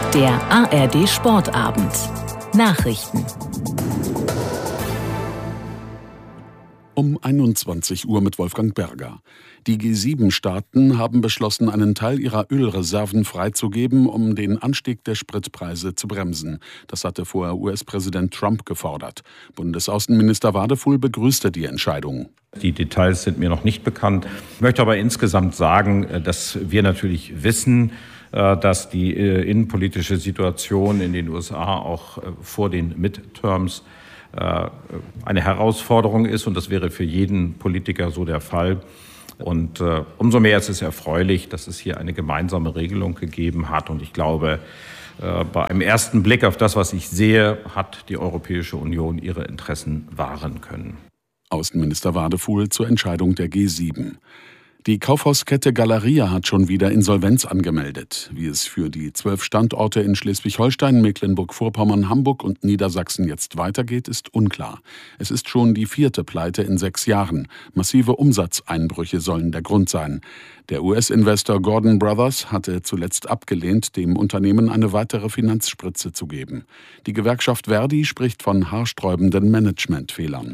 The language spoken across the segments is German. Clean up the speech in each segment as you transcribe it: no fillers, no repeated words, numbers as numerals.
Der ARD Sportabend. Nachrichten. Um 21 Uhr mit Wolfgang Berger. Die G7-Staaten haben beschlossen, einen Teil ihrer Ölreserven freizugeben, um den Anstieg der Spritpreise zu bremsen. Das hatte vorher US-Präsident Trump gefordert. Bundesaußenminister Wadefuhl begrüßte die Entscheidung. Die Details sind mir noch nicht bekannt. Ich möchte aber insgesamt sagen, dass wir natürlich wissen, dass die innenpolitische Situation in den USA auch vor den Midterms eine Herausforderung ist, und das wäre für jeden Politiker so der Fall. Und umso mehr ist es erfreulich, dass es hier eine gemeinsame Regelung gegeben hat. Und ich glaube, bei einem ersten Blick auf das, was ich sehe, hat die Europäische Union ihre Interessen wahren können. Außenminister Wadefuhl zur Entscheidung der G7. Die Kaufhauskette Galeria hat schon wieder Insolvenz angemeldet. Wie es für die 12 Standorte in Schleswig-Holstein, Mecklenburg-Vorpommern, Hamburg und Niedersachsen jetzt weitergeht, ist unklar. Es ist schon die 4. Pleite in 6 Jahren. Massive Umsatzeinbrüche sollen der Grund sein. Der US-Investor Gordon Brothers hatte zuletzt abgelehnt, dem Unternehmen eine weitere Finanzspritze zu geben. Die Gewerkschaft Verdi spricht von haarsträubenden Managementfehlern.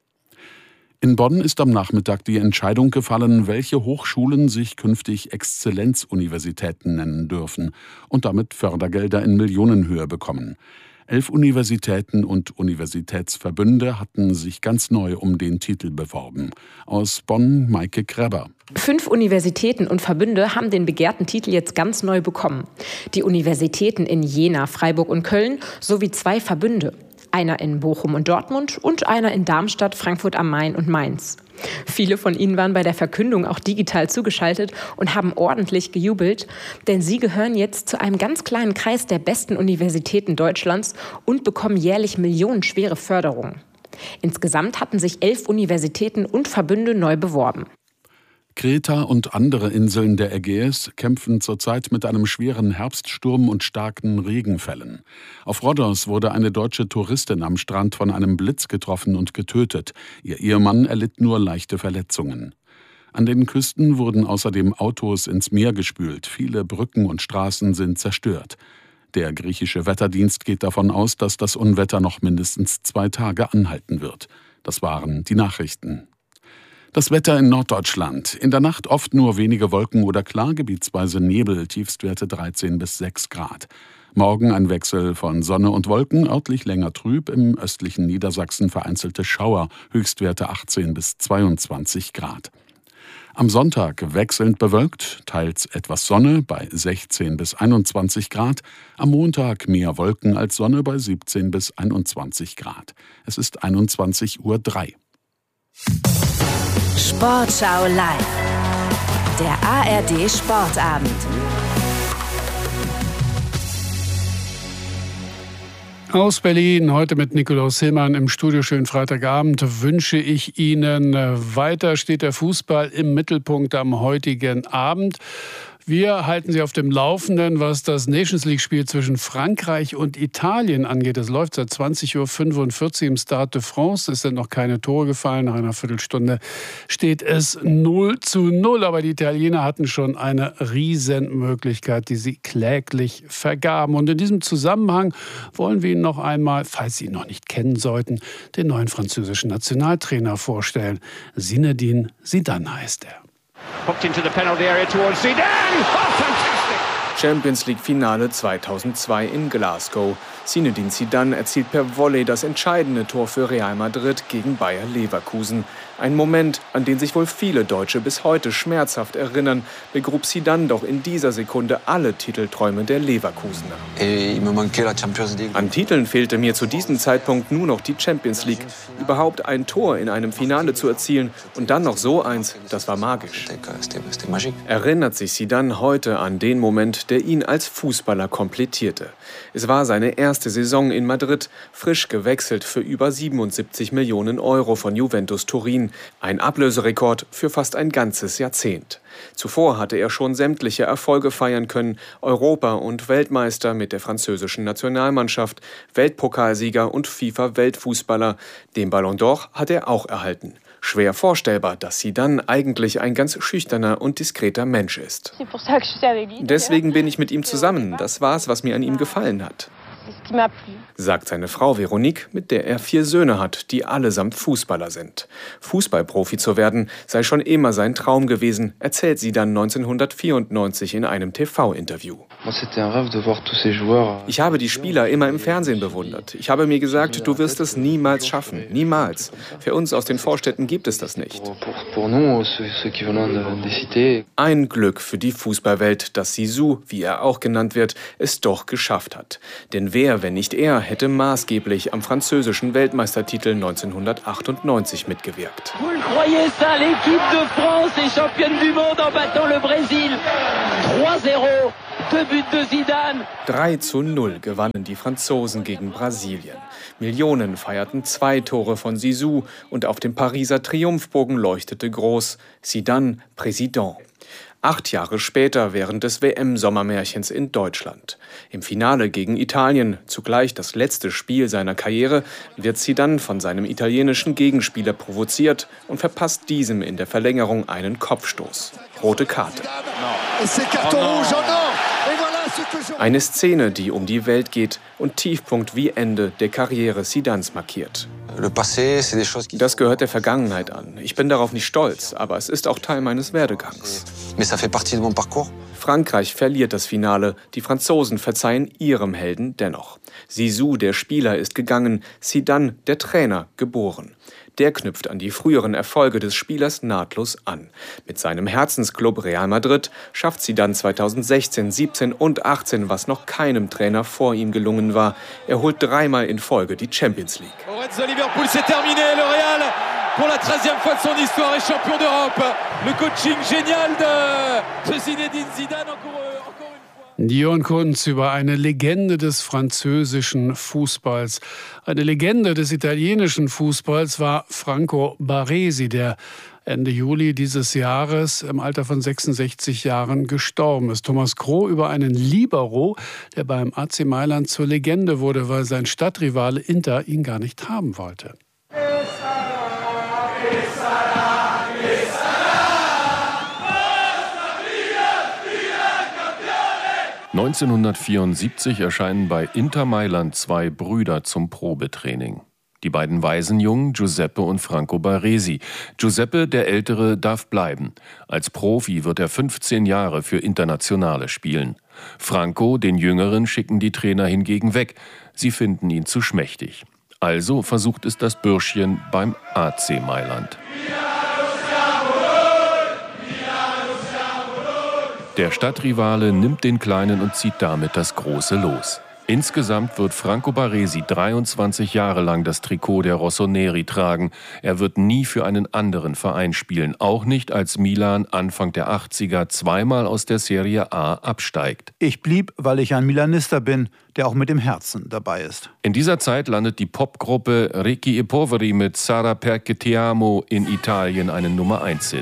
In Bonn ist am Nachmittag die Entscheidung gefallen, welche Hochschulen sich künftig Exzellenzuniversitäten nennen dürfen und damit Fördergelder in Millionenhöhe bekommen. 11 Universitäten und Universitätsverbünde hatten sich ganz neu um den Titel beworben. Aus Bonn Maike Kreber. 5 Universitäten und Verbünde haben den begehrten Titel jetzt ganz neu bekommen. Die Universitäten in Jena, Freiburg und Köln sowie 2 Verbünde. Einer in Bochum und Dortmund und einer in Darmstadt, Frankfurt am Main und Mainz. Viele von ihnen waren bei der Verkündung auch digital zugeschaltet und haben ordentlich gejubelt, denn sie gehören jetzt zu einem ganz kleinen Kreis der besten Universitäten Deutschlands und bekommen jährlich millionenschwere Förderungen. Insgesamt hatten sich 11 Universitäten und Verbünde neu beworben. Kreta und andere Inseln der Ägäis kämpfen zurzeit mit einem schweren Herbststurm und starken Regenfällen. Auf Rhodos wurde eine deutsche Touristin am Strand von einem Blitz getroffen und getötet. Ihr Ehemann erlitt nur leichte Verletzungen. An den Küsten wurden außerdem Autos ins Meer gespült. Viele Brücken und Straßen sind zerstört. Der griechische Wetterdienst geht davon aus, dass das Unwetter noch mindestens 2 Tage anhalten wird. Das waren die Nachrichten. Das Wetter in Norddeutschland. In der Nacht oft nur wenige Wolken oder klar, gebietsweise Nebel, Tiefstwerte 13 bis 6 Grad. Morgen ein Wechsel von Sonne und Wolken, örtlich länger trüb, im östlichen Niedersachsen vereinzelte Schauer, Höchstwerte 18 bis 22 Grad. Am Sonntag wechselnd bewölkt, teils etwas Sonne bei 16 bis 21 Grad. Am Montag mehr Wolken als Sonne bei 17 bis 21 Grad. Es ist 21:03 Uhr. Sportschau live. Der ARD Sportabend. Aus Berlin, heute mit Nikolaus Hillmann im Studio. Schönen Freitagabend wünsche ich Ihnen. Weiter steht der Fußball im Mittelpunkt am heutigen Abend. Wir halten Sie auf dem Laufenden, was das Nations-League-Spiel zwischen Frankreich und Italien angeht. Es läuft seit 20:45 Uhr im Stade de France. Es sind noch keine Tore gefallen. Nach einer Viertelstunde steht es 0:0. Aber die Italiener hatten schon eine Riesenmöglichkeit, die sie kläglich vergaben. Und in diesem Zusammenhang wollen wir Ihnen noch einmal, falls Sie ihn noch nicht kennen sollten, den neuen französischen Nationaltrainer vorstellen. Zinedine Zidane heißt er. Hooked into the penalty area towards Zidane. Oh, fantastic! Champions League Finale 2002 in Glasgow. Zinedine Zidane erzielt per Volley das entscheidende Tor für Real Madrid gegen Bayer Leverkusen. Ein Moment, an den sich wohl viele Deutsche bis heute schmerzhaft erinnern, begrub Zidane doch in dieser Sekunde alle Titelträume der Leverkusener. An Titeln fehlte mir zu diesem Zeitpunkt nur noch die Champions League. Überhaupt ein Tor in einem Finale zu erzielen und dann noch so eins, das war magisch. Erinnert sich Zidane heute an den Moment, der ihn als Fußballer komplettierte. Es war seine erste Saison in Madrid, frisch gewechselt für über 77 Millionen Euro von Juventus Turin. Ein Ablöserekord für fast ein ganzes Jahrzehnt. Zuvor hatte er schon sämtliche Erfolge feiern können, Europa- und Weltmeister mit der französischen Nationalmannschaft, Weltpokalsieger und FIFA-Weltfußballer. Den Ballon d'Or hat er auch erhalten. Schwer vorstellbar, dass Zidane eigentlich ein ganz schüchterner und diskreter Mensch ist. Deswegen bin ich mit ihm zusammen. Das war's, was mir an ihm gefallen hat, sagt seine Frau Veronique, mit der er 4 Söhne hat, die allesamt Fußballer sind. Fußballprofi zu werden sei schon immer sein Traum gewesen, erzählt sie dann 1994 in einem TV-Interview. Ich habe die Spieler immer im Fernsehen bewundert. Ich habe mir gesagt, du wirst es niemals schaffen. Niemals. Für uns aus den Vorstädten gibt es das nicht. Ein Glück für die Fußballwelt, dass Zizou, wie er auch genannt wird, es doch geschafft hat. Denn wer, wenn nicht er, hätte maßgeblich am französischen Weltmeistertitel 1998 mitgewirkt. 3:0 gewannen die Franzosen gegen Brasilien. Millionen feierten 2 Tore von Zizou und auf dem Pariser Triumphbogen leuchtete groß Zidane, Président. 8 Jahre später während des WM-Sommermärchens in Deutschland. Im Finale gegen Italien, zugleich das letzte Spiel seiner Karriere, wird Zidane von seinem italienischen Gegenspieler provoziert und verpasst diesem in der Verlängerung einen Kopfstoß. Rote Karte. Eine Szene, die um die Welt geht und Tiefpunkt wie Ende der Karriere Zidanes markiert. Das gehört der Vergangenheit an. Ich bin darauf nicht stolz, aber es ist auch Teil meines Werdegangs. Frankreich verliert das Finale, die Franzosen verzeihen ihrem Helden dennoch. Zizou, der Spieler, ist gegangen, Zidane, der Trainer, geboren. Der knüpft an die früheren Erfolge des Spielers nahtlos an. Mit seinem Herzensclub Real Madrid schafft Zidane 2016, 17 und 18, was noch keinem Trainer vor ihm gelungen war. Er holt 3-mal in Folge die Champions League. Liverpool, c'est terminé. Le Real, pour la 13e fois de son histoire, est champion d'Europe. Le coaching génial de Zinedine Zidane. Dion Kunz über eine Legende des französischen Fußballs. Eine Legende des italienischen Fußballs war Franco Baresi, der Ende Juli dieses Jahres im Alter von 66 Jahren gestorben ist. Thomas Kroh über einen Libero, der beim AC Mailand zur Legende wurde, weil sein Stadtrivale Inter ihn gar nicht haben wollte. 1974 erscheinen bei Inter Mailand 2 Brüder zum Probetraining. Die beiden Waisenjungen Giuseppe und Franco Baresi. Giuseppe, der Ältere, darf bleiben. Als Profi wird er 15 Jahre für Internationale spielen. Franco, den Jüngeren, schicken die Trainer hingegen weg. Sie finden ihn zu schmächtig. Also versucht es das Bürschchen beim AC Mailand. Der Stadtrivale nimmt den Kleinen und zieht damit das große Los. Insgesamt wird Franco Baresi 23 Jahre lang das Trikot der Rossoneri tragen. Er wird nie für einen anderen Verein spielen, auch nicht als Milan Anfang der 80er 2-mal aus der Serie A absteigt. Ich blieb, weil ich ein Milanister bin, der auch mit dem Herzen dabei ist. In dieser Zeit landet die Popgruppe Ricchi e Poveri mit Sarà perché ti amo in Italien einen Nummer-1-Hit.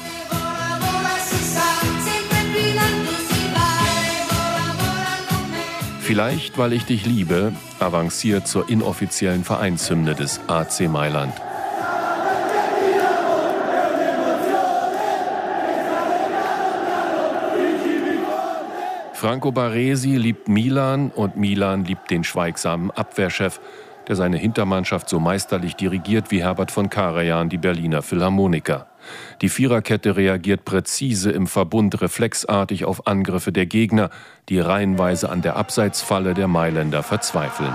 Vielleicht, weil ich dich liebe, avanciert zur inoffiziellen Vereinshymne des AC Mailand. Franco Baresi liebt Milan und Milan liebt den schweigsamen Abwehrchef, der seine Hintermannschaft so meisterlich dirigiert wie Herbert von Karajan die Berliner Philharmoniker. Die Viererkette reagiert präzise im Verbund reflexartig auf Angriffe der Gegner, die reihenweise an der Abseitsfalle der Mailänder verzweifeln.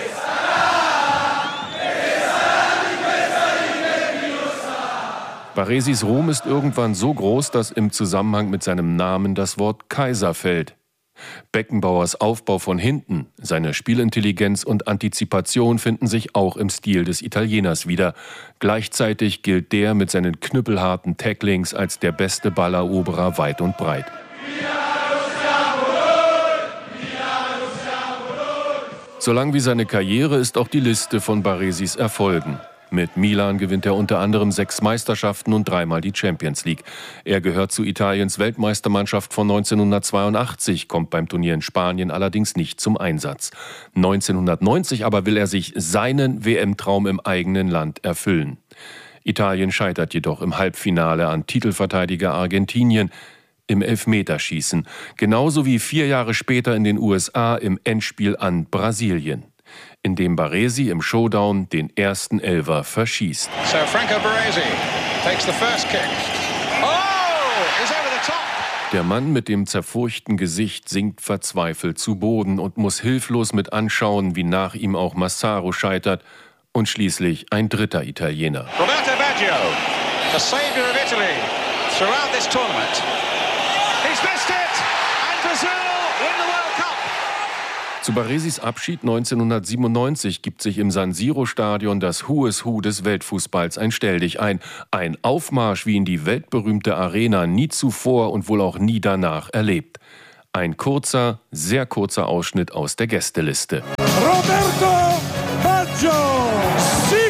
Baresis Ruhm ist irgendwann so groß, dass im Zusammenhang mit seinem Namen das Wort Kaiser fällt. Beckenbauers Aufbau von hinten, seine Spielintelligenz und Antizipation finden sich auch im Stil des Italieners wieder. Gleichzeitig gilt der mit seinen knüppelharten Tacklings als der beste Balleroberer weit und breit. So lang wie seine Karriere ist auch die Liste von Baresis Erfolgen. Mit Milan gewinnt er unter anderem 6 Meisterschaften und 3-mal die Champions League. Er gehört zu Italiens Weltmeistermannschaft von 1982, kommt beim Turnier in Spanien allerdings nicht zum Einsatz. 1990 aber will er sich seinen WM-Traum im eigenen Land erfüllen. Italien scheitert jedoch im Halbfinale an Titelverteidiger Argentinien im Elfmeterschießen, genauso wie 4 Jahre später in den USA im Endspiel an Brasilien, in dem Baresi im Showdown den ersten Elfer verschießt. So Franco Baresi takes the first kick. Oh, is over the top. Der Mann mit dem zerfurchten Gesicht sinkt verzweifelt zu Boden und muss hilflos mit anschauen, wie nach ihm auch Massaro scheitert und schließlich ein dritter Italiener. Roberto Baggio, the savior of Italy throughout this tournament. He's missed it and Brazil win the World Cup. Zu Baresis Abschied 1997 gibt sich im San Siro-Stadion das Who is Who des Weltfußballs ein Stelldichein. Ein Aufmarsch wie in die weltberühmte Arena nie zuvor und wohl auch nie danach erlebt. Ein kurzer, sehr kurzer Ausschnitt aus der Gästeliste. Roberto Baggio!